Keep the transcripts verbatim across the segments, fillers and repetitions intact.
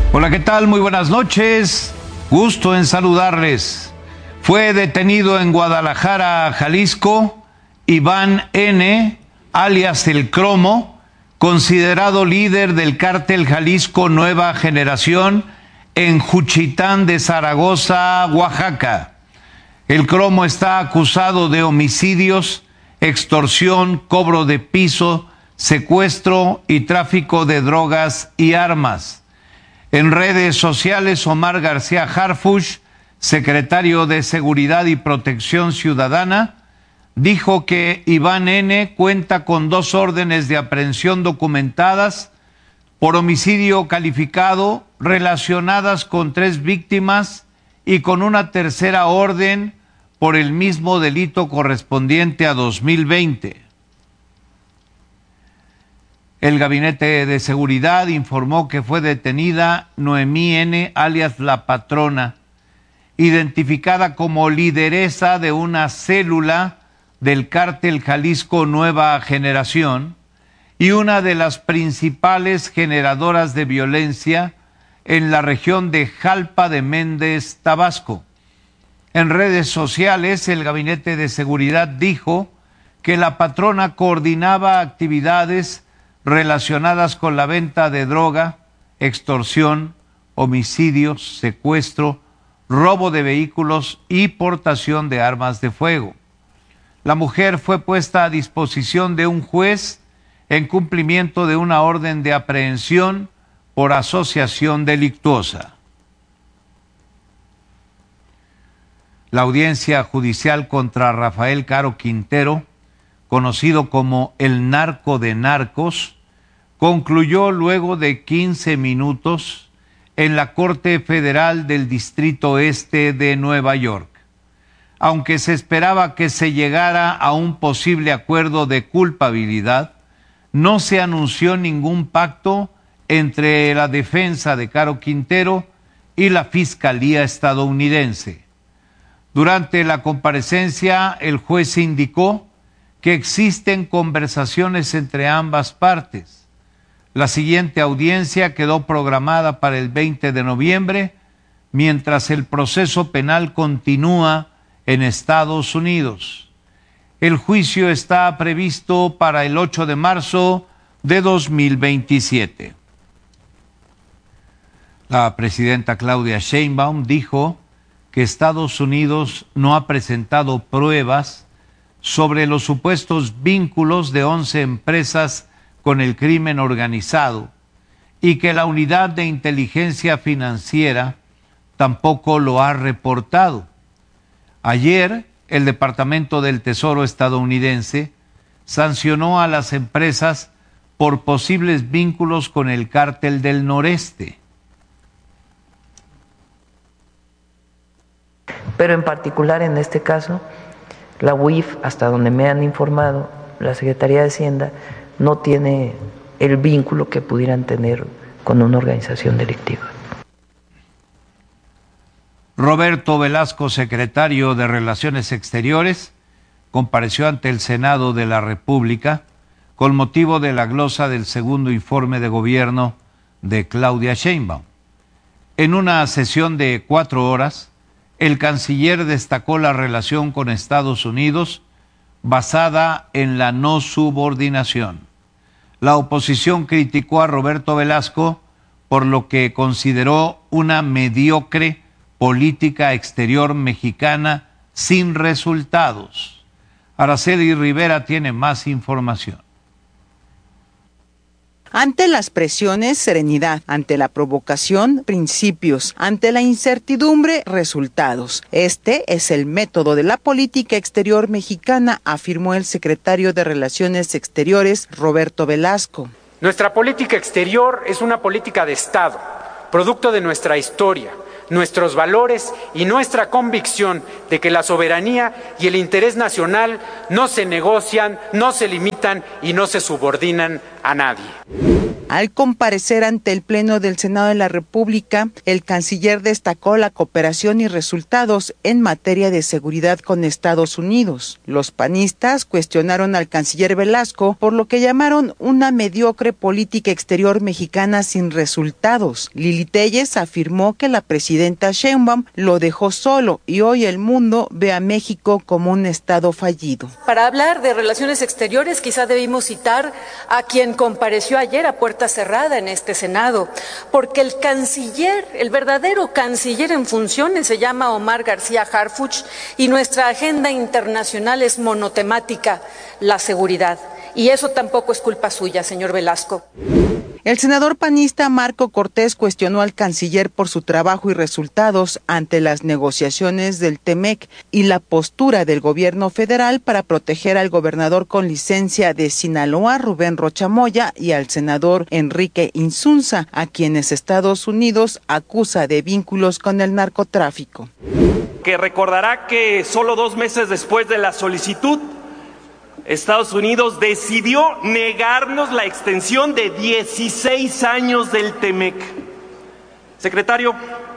Hola, ¿qué tal? Muy buenas noches. Gusto en saludarles. Fue detenido en Guadalajara, Jalisco, Iván N., alias El Cromo, considerado líder del cártel Jalisco Nueva Generación en Juchitán de Zaragoza, Oaxaca. El Cromo está acusado de homicidios, extorsión, cobro de piso, secuestro y tráfico de drogas y armas. En redes sociales, Omar García Harfuch, secretario de Seguridad y Protección Ciudadana, dijo que Iván N. cuenta con dos órdenes de aprehensión documentadas por homicidio calificado relacionadas con tres víctimas y con una tercera orden por el mismo delito correspondiente a dos mil veinte. El Gabinete de Seguridad informó que fue detenida Noemí N., alias La Patrona, identificada como lideresa de una célula del cártel Jalisco Nueva Generación y una de las principales generadoras de violencia en la región de Jalpa de Méndez, Tabasco. En redes sociales, el Gabinete de Seguridad dijo que La Patrona coordinaba actividades relacionadas con la venta de droga, extorsión, homicidios, secuestro, robo de vehículos y portación de armas de fuego. La mujer fue puesta a disposición de un juez en cumplimiento de una orden de aprehensión por asociación delictuosa. La audiencia judicial contra Rafael Caro Quintero, conocido como el narco de narcos, concluyó luego de quince minutos en la Corte Federal del Distrito Este de Nueva York. Aunque se esperaba que se llegara a un posible acuerdo de culpabilidad, no se anunció ningún pacto entre la defensa de Caro Quintero y la Fiscalía estadounidense. Durante la comparecencia, el juez indicó que existen conversaciones entre ambas partes. La siguiente audiencia quedó programada para el veinte de noviembre, mientras el proceso penal continúa en Estados Unidos. El juicio está previsto para el ocho de marzo de dos mil veintisiete. La presidenta Claudia Sheinbaum dijo que Estados Unidos no ha presentado pruebas sobre los supuestos vínculos de once empresas con el crimen organizado y que la Unidad de Inteligencia Financiera tampoco lo ha reportado. Ayer, el Departamento del Tesoro estadounidense sancionó a las empresas por posibles vínculos con el Cártel del Noreste. Pero en particular en este caso, la U I F, hasta donde me han informado, la Secretaría de Hacienda, no tiene el vínculo que pudieran tener con una organización delictiva. Roberto Velasco, secretario de Relaciones Exteriores, compareció ante el Senado de la República con motivo de la glosa del segundo informe de gobierno de Claudia Sheinbaum. En una sesión de cuatro horas, el canciller destacó la relación con Estados Unidos basada en la no subordinación. La oposición criticó a Roberto Velasco por lo que consideró una mediocre política exterior mexicana sin resultados. Araceli Rivera tiene más información. Ante las presiones, serenidad. Ante la provocación, principios. Ante la incertidumbre, resultados. Este es el método de la política exterior mexicana, afirmó el secretario de Relaciones Exteriores, Roberto Velasco. Nuestra política exterior es una política de Estado, producto de nuestra historia, nuestros valores y nuestra convicción de que la soberanía y el interés nacional no se negocian, no se limitan limitan y no se subordinan a nadie. Al comparecer ante el Pleno del Senado de la República, el canciller destacó la cooperación y resultados en materia de seguridad con Estados Unidos. Los panistas cuestionaron al canciller Velasco por lo que llamaron una mediocre política exterior mexicana sin resultados. Lili Téllez afirmó que la presidenta Sheinbaum lo dejó solo y hoy el mundo ve a México como un estado fallido. Para hablar de relaciones exteriores, quizá debimos citar a quien compareció ayer a puerta cerrada en este Senado, porque el canciller, el verdadero canciller en funciones se llama Omar García Harfuch y nuestra agenda internacional es monotemática, la seguridad. Y eso tampoco es culpa suya, señor Velasco. El senador panista Marco Cortés cuestionó al canciller por su trabajo y resultados ante las negociaciones del Temec y la postura del gobierno federal para proteger al gobernador con licencia de Sinaloa, Rubén Rocha Moya, y al senador Enrique Insunza, a quienes Estados Unidos acusa de vínculos con el narcotráfico. Que recordará que solo dos meses después de la solicitud, Estados Unidos decidió negarnos la extensión de dieciséis años del Temec. Secretario,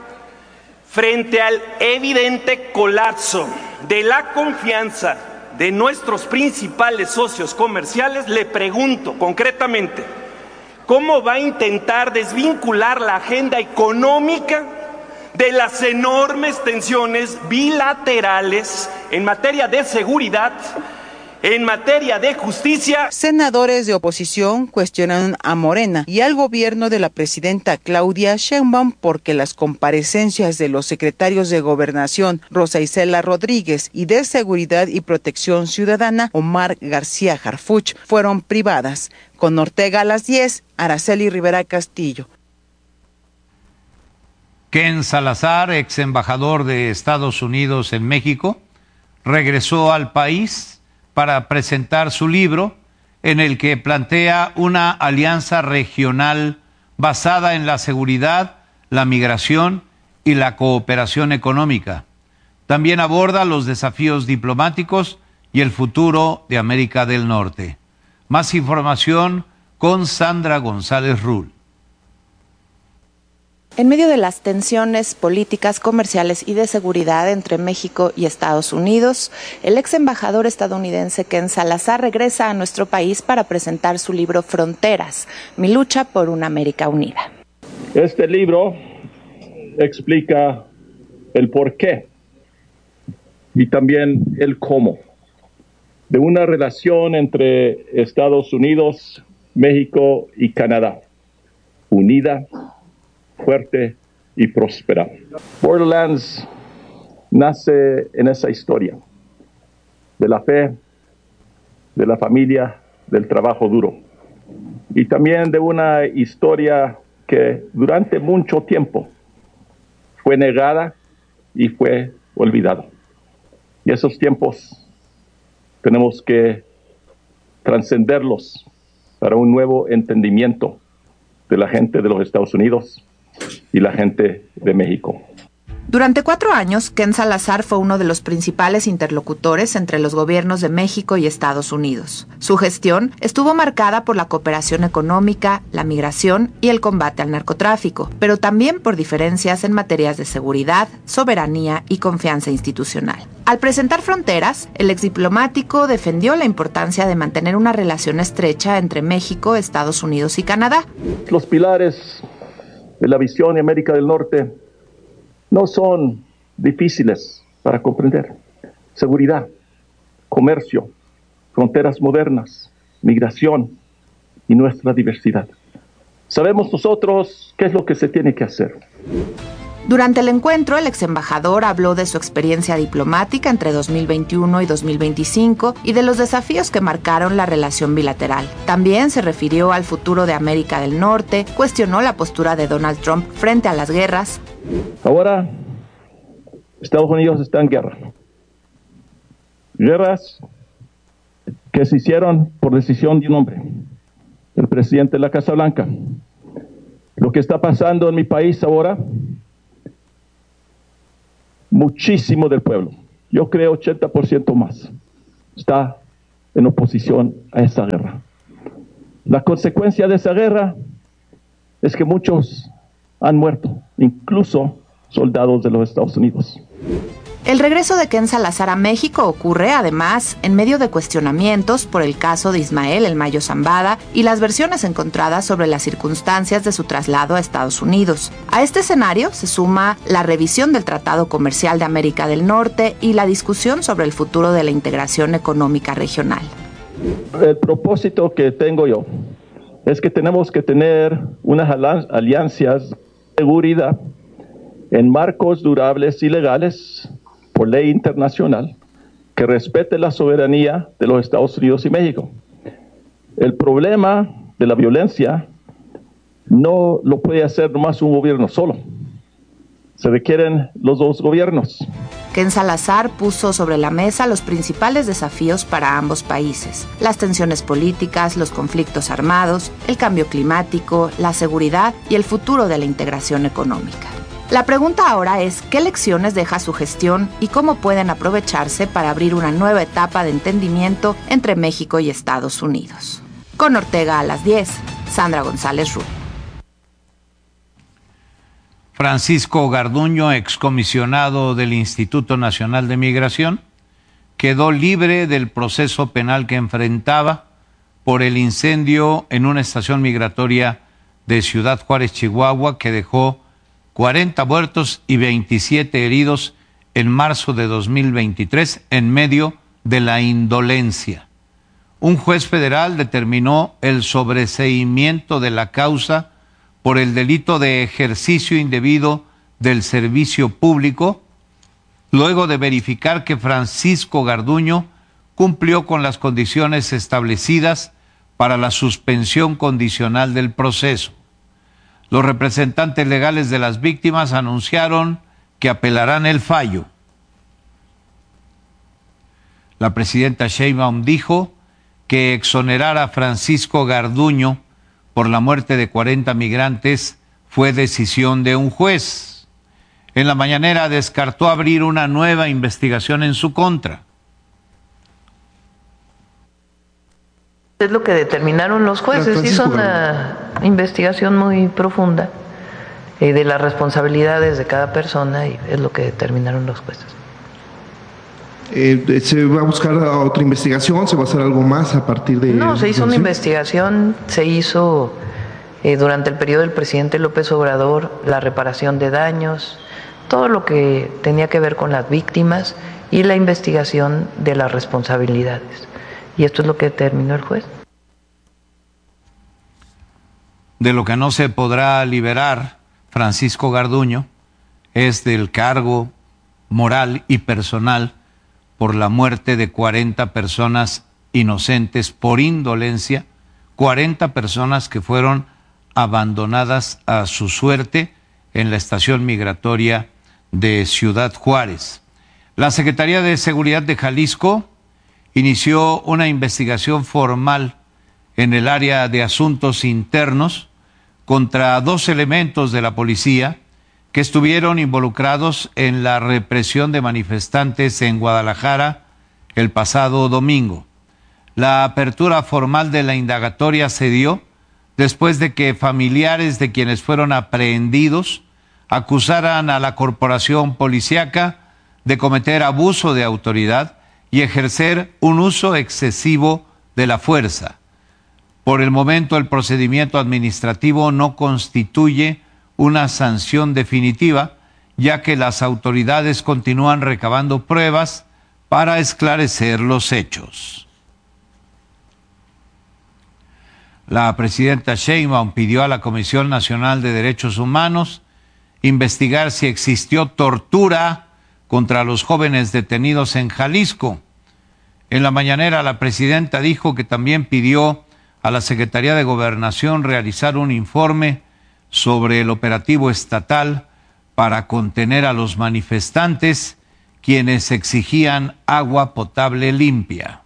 frente al evidente colapso de la confianza de nuestros principales socios comerciales, le pregunto concretamente, ¿cómo va a intentar desvincular la agenda económica de las enormes tensiones bilaterales en materia de seguridad, en materia de justicia? Senadores de oposición cuestionaron a Morena y al gobierno de la presidenta Claudia Sheinbaum porque las comparecencias de los secretarios de Gobernación Rosa Isela Rodríguez y de Seguridad y Protección Ciudadana Omar García Harfuch fueron privadas. Con Ortega a las diez, Araceli Rivera Castillo. Ken Salazar, ex embajador de Estados Unidos en México, regresó al país para presentar su libro en el que plantea una alianza regional basada en la seguridad, la migración y la cooperación económica. También aborda los desafíos diplomáticos y el futuro de América del Norte. Más información con Sandra González Rull. En medio de las tensiones políticas, comerciales y de seguridad entre México y Estados Unidos, el ex embajador estadounidense Ken Salazar regresa a nuestro país para presentar su libro Fronteras, mi lucha por una América unida. Este libro explica el porqué y también el cómo de una relación entre Estados Unidos, México y Canadá, unida, fuerte y próspera. Borderlands nace en esa historia de la fe, de la familia, del trabajo duro y también de una historia que durante mucho tiempo fue negada y fue olvidada. Y esos tiempos tenemos que trascenderlos para un nuevo entendimiento de la gente de los Estados Unidos y la gente de México. Durante cuatro años, Ken Salazar fue uno de los principales interlocutores entre los gobiernos de México y Estados Unidos. Su gestión estuvo marcada por la cooperación económica, la migración y el combate al narcotráfico, pero también por diferencias en materias de seguridad, soberanía y confianza institucional. Al presentar Fronteras, el exdiplomático defendió la importancia de mantener una relación estrecha entre México, Estados Unidos y Canadá. Los pilares de la visión de América del Norte no son difíciles para comprender. Seguridad, comercio, fronteras modernas, migración y nuestra diversidad. Sabemos nosotros qué es lo que se tiene que hacer. Durante el encuentro, el ex embajador habló de su experiencia diplomática entre dos mil veintiuno y dos mil veinticinco y de los desafíos que marcaron la relación bilateral. También se refirió al futuro de América del Norte, cuestionó la postura de Donald Trump frente a las guerras. Ahora, Estados Unidos está en guerra. Guerras que se hicieron por decisión de un hombre, el presidente de la Casa Blanca. Lo que está pasando en mi país ahora, muchísimo del pueblo, yo creo ochenta por ciento más, está en oposición a esa guerra. La consecuencia de esa guerra es que muchos han muerto, incluso soldados de los Estados Unidos. El regreso de Ken Salazar a México ocurre, además, en medio de cuestionamientos por el caso de Ismael El Mayo Zambada y las versiones encontradas sobre las circunstancias de su traslado a Estados Unidos. A este escenario se suma la revisión del Tratado Comercial de América del Norte y la discusión sobre el futuro de la integración económica regional. El propósito que tengo yo es que tenemos que tener unas alianzas de seguridad en marcos durables y legales por ley internacional que respete la soberanía de los Estados Unidos y México. El problema de la violencia no lo puede hacer nomás un gobierno solo. Se requieren los dos gobiernos. Ken Salazar puso sobre la mesa los principales desafíos para ambos países: las tensiones políticas, los conflictos armados, el cambio climático, la seguridad y el futuro de la integración económica. La pregunta ahora es ¿qué lecciones deja su gestión y cómo pueden aprovecharse para abrir una nueva etapa de entendimiento entre México y Estados Unidos? Con Ortega a las diez, Sandra González Rubio. Francisco Garduño, excomisionado del Instituto Nacional de Migración, quedó libre del proceso penal que enfrentaba por el incendio en una estación migratoria de Ciudad Juárez, Chihuahua, que dejó cuarenta muertos y veintisiete heridos en marzo de dos mil veintitrés en medio de la indolencia. Un juez federal determinó el sobreseimiento de la causa por el delito de ejercicio indebido del servicio público, luego de verificar que Francisco Garduño cumplió con las condiciones establecidas para la suspensión condicional del proceso. Los representantes legales de las víctimas anunciaron que apelarán el fallo. La presidenta Sheinbaum dijo que exonerar a Francisco Garduño por la muerte de cuarenta migrantes fue decisión de un juez. En la mañanera descartó abrir una nueva investigación en su contra. Es lo que determinaron los jueces, hizo una investigación muy profunda eh, de las responsabilidades de cada persona y es lo que determinaron los jueces. Eh, ¿Se va a buscar otra investigación? ¿Se va a hacer algo más a partir de...? No, se hizo una investigación, se hizo eh, durante el periodo del presidente López Obrador la reparación de daños, todo lo que tenía que ver con las víctimas y la investigación de las responsabilidades. Y esto es lo que determinó el juez. De lo que no se podrá liberar Francisco Garduño es del cargo moral y personal por la muerte de cuarenta personas inocentes por indolencia, cuarenta personas que fueron abandonadas a su suerte en la estación migratoria de Ciudad Juárez. La Secretaría de Seguridad de Jalisco inició una investigación formal en el área de asuntos internos contra dos elementos de la policía que estuvieron involucrados en la represión de manifestantes en Guadalajara el pasado domingo. La apertura formal de la indagatoria se dio después de que familiares de quienes fueron aprehendidos acusaran a la corporación policíaca de cometer abuso de autoridad y ejercer un uso excesivo de la fuerza. Por el momento, el procedimiento administrativo no constituye una sanción definitiva, ya que las autoridades continúan recabando pruebas para esclarecer los hechos. La presidenta Sheinbaum pidió a la Comisión Nacional de Derechos Humanos investigar si existió tortura contra los jóvenes detenidos en Jalisco. En la mañanera, la presidenta dijo que también pidió a la Secretaría de Gobernación realizar un informe sobre el operativo estatal para contener a los manifestantes, quienes exigían agua potable limpia.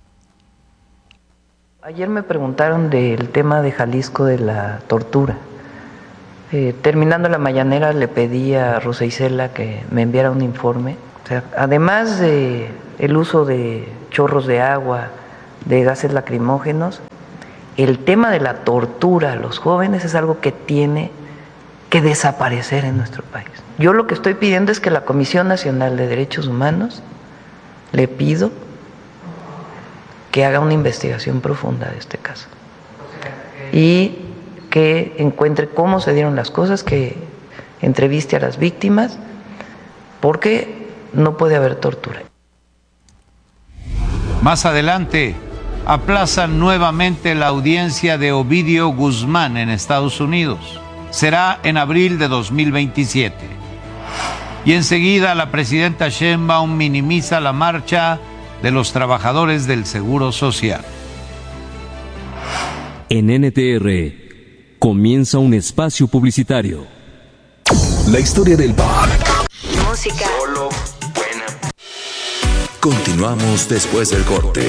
Ayer me preguntaron del tema de Jalisco de la tortura. Eh, terminando la mañanera le pedí a Rosa Isela que me enviara un informe. O sea, además de el uso de chorros de agua, de gases lacrimógenos. El tema de la tortura a los jóvenes es algo que tiene que desaparecer en nuestro país. Yo lo que estoy pidiendo es que la Comisión Nacional de Derechos Humanos, le pido que haga una investigación profunda de este caso y que encuentre cómo se dieron las cosas, que entreviste a las víctimas, porque no puede haber tortura. Más adelante, aplazan nuevamente la audiencia de Ovidio Guzmán en Estados Unidos. Será en abril de dos mil veintisiete. Y enseguida la presidenta Sheinbaum minimiza la marcha de los trabajadores del Seguro Social. En N T R comienza un espacio publicitario. La historia del pop. Música. Solo buena. Continuamos después del corte.